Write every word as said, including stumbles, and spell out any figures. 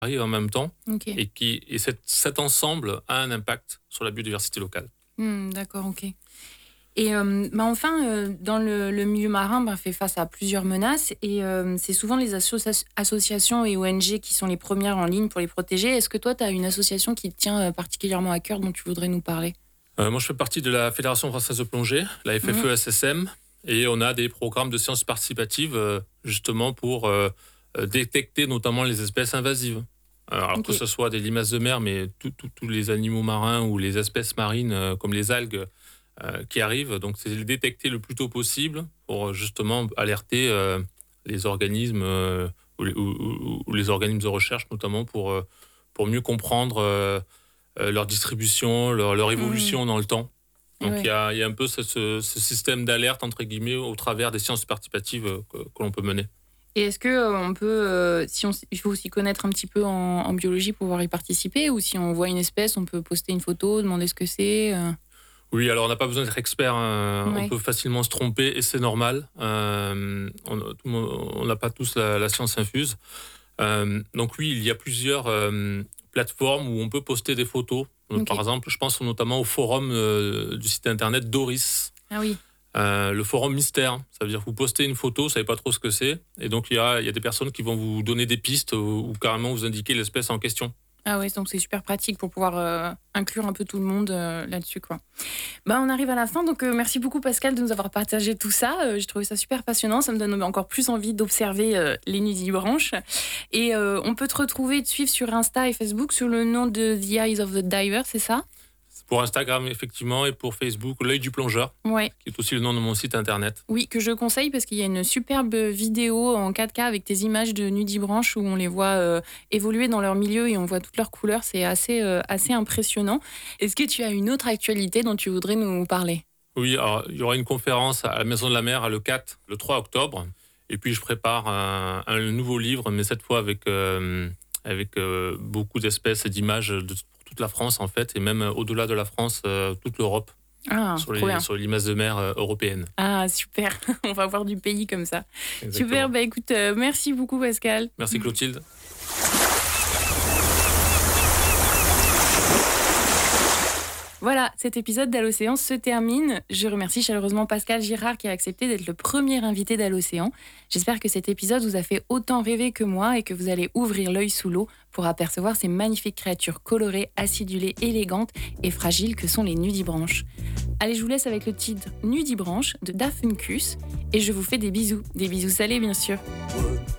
arrivent en même temps OK. et qui et cet cet ensemble a un impact sur la biodiversité locale. Mmh, d'accord, OK. Et hem, bah, enfin, heu, dans le le milieu marin, bah, fait face à plusieurs menaces et hem, c'est souvent les associa associations et O N G qui sont les premières en ligne pour les protéger. Est-ce que toi, tu as une association qui te tient, heu, particulièrement à cœur dont tu voudrais nous parler? Heu, moi, je fais partie de la Fédération française de plongée, la Mmh. F F E S S M, et on a des programmes de sciences participatives, heu, justement pour, heu heu, détecter notamment les espèces invasives. Alors que OK. ce soit des limaces de mer, mais tous tous tous les animaux marins ou les espèces marines, heu, comme les algues, heu, qui arrivent. Donc c'est les détecter le plus tôt possible pour, heu, justement alerter, heu, les organismes, heu, ou les ou ou ou les organismes de recherche notamment pour, heu, pour mieux comprendre, heu heu, leur distribution, leur leur Mmh. évolution dans le temps. Et Donc il y ouais. a il y a un peu ce ce ce système «d'alerte» entre guillemets au travers des sciences participatives, heu, que que l'on peut mener. Et est-ce que, heu, on peut, heu, si on s il faut s'y connaître un petit peu en en biologie pour pouvoir y participer ou si on voit une espèce, on peut poster une photo, demander ce que c'est, heu? Oui, alors on n'a pas besoin d'être expert, hein, on Ouais. peut facilement se tromper et c'est normal. Hem, on tout le monde on n'a pas tous la la science infuse. Hem, donc oui, il y a plusieurs, hem, plateformes où on peut poster des photos. Heu, par OK. exemple, je pense notamment au forum, heu, du site internet Doris, Ah oui. heu, le forum mystère. Ça veut dire que vous postez une photo, vous savez pas trop ce que c'est et donc il y a il y a des personnes qui vont vous donner des pistes ou ou carrément vous indiquer l'espèce en question. Ah ouais, donc c'est super pratique pour pouvoir, heu, inclure un peu tout le monde, heu, là-dessus, quoi. Bah, on arrive à la fin, donc heu, merci beaucoup Pascal de nous avoir partagé tout ça. Heu, j'ai trouvé ça super passionnant. Ça me donne encore plus envie d'observer, heu, les nudibranches et heu, on peut te retrouver et te suivre sur Insta et Facebook sous le nom de The Eyes of the Diver, c'est ça? Pour Instagram effectivement et pour Facebook, l'œil du plongeur, Ouais. qui est aussi le nom de mon site internet. Oui, que je conseille parce qu'il y a une superbe vidéo en quatre K avec tes images de nudibranches où on les voit, heu, évoluer dans leur milieu et on voit toutes leurs couleurs. C'est assez, heu, assez impressionnant. Est-ce que tu as une autre actualité dont tu voudrais nous parler? Oui, alors il y aura une conférence à la Maison de la Mer à Le Cat, le trois octobre et puis je prépare un un nouveau livre, mais cette fois avec, hem, avec, heu, beaucoup d'espèces et d'images de pour toute la France en fait et même au-delà de la France, heu, toute l'Europe Ah, sur trop les bien. sur les limaces de mer, heu, européennes. Ah super, on va voir du pays comme ça. Super, Exactement. bah écoute, heu, merci beaucoup Pascal. Merci Clotilde. Voilà, cet épisode d'Allocéan se termine. Je remercie chaleureusement Pascal Girard qui a accepté d'être le premier invité d'Allocéan. J'espère que cet épisode vous a fait autant rêver que moi et que vous allez ouvrir l'œil sous l'eau pour apercevoir ces magnifiques créatures colorées, acidulées, élégantes et fragiles que sont les nudibranches. Allez, je vous laisse avec le titre Nudibranche de Dafuncus et je vous fais des bisous, des bisous salés bien sûr.